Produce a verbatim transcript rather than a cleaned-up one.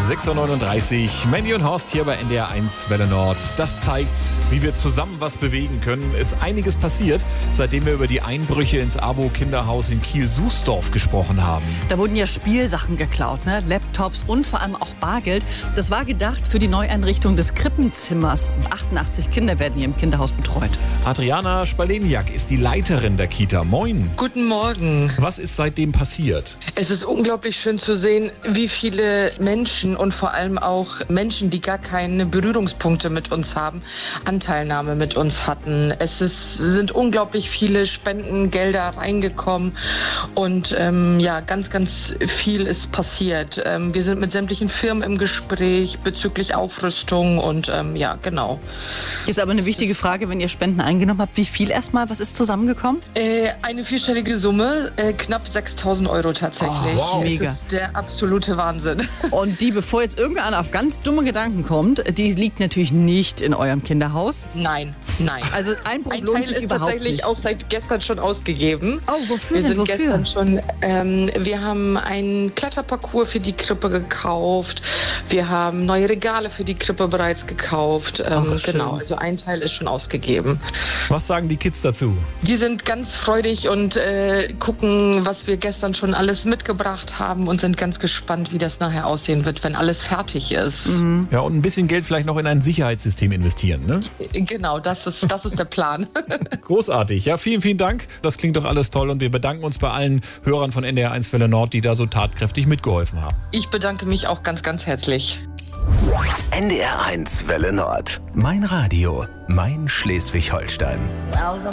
sechs Uhr neununddreißig. Mandy und Horst hier bei N D R eins Welle Nord. Das zeigt, wie wir zusammen was bewegen können. Es ist einiges passiert, seitdem wir über die Einbrüche ins Abo-Kinderhaus in Kiel-Susdorf gesprochen haben. Da wurden ja Spielsachen geklaut, ne? Laptops und vor allem auch Bargeld. Das war gedacht für die Neueinrichtung des Krippenzimmers. achtundachtzig Kinder werden hier im Kinderhaus betreut. Adriana Spaleniak ist die Leiterin der Kita. Moin. Guten Morgen. Was ist seitdem passiert? Es ist unglaublich schön zu sehen, wie viele Menschen und vor allem auch Menschen, die gar keine Berührungspunkte mit uns haben, Anteilnahme mit uns hatten. Es ist, sind unglaublich viele Spendengelder reingekommen und ähm, ja, ganz, ganz viel ist passiert. Ähm, wir sind mit sämtlichen Firmen im Gespräch bezüglich Aufrüstung und ähm, ja, genau. Ist aber eine wichtige Frage, wenn ihr Spenden eingenommen habt. Wie viel erstmal? Was ist zusammengekommen? Äh, eine vierstellige Summe, äh, knapp sechstausend Euro tatsächlich. Oh, wow. Mega. Das ist der absolute Wahnsinn. Und die, bevor jetzt irgendeiner auf ganz dumme Gedanken kommt, die liegt natürlich nicht in eurem Kinderhaus. Nein, nein. Also Einbruch Ein lohnt Teil sich ist überhaupt tatsächlich nicht. auch seit gestern schon ausgegeben. Oh, wofür wir denn? sind Wofür? gestern schon, ähm, wir haben einen Kletterparcours für die Krippe gekauft. Wir haben neue Regale für die Krippe bereits gekauft. Ähm, Ach, schön. genau, also ein Teil ist schon ausgegeben. Was sagen die Kids dazu? Die sind ganz freudig und äh, gucken, was wir gestern schon alles mitgebracht haben und sind ganz gespannt, wie das nachher aussehen wird, wenn alles fertig ist. Mhm. Ja, und ein bisschen Geld vielleicht noch in ein Sicherheitssystem investieren, ne? Genau, das ist, das ist der Plan. Großartig. Ja, vielen, vielen Dank. Das klingt doch alles toll und wir bedanken uns bei allen Hörern von N D R eins Welle Nord, die da so tatkräftig mitgeholfen haben. Ich bedanke mich auch ganz, ganz herzlich. N D R eins Welle Nord. Mein Radio, mein Schleswig-Holstein.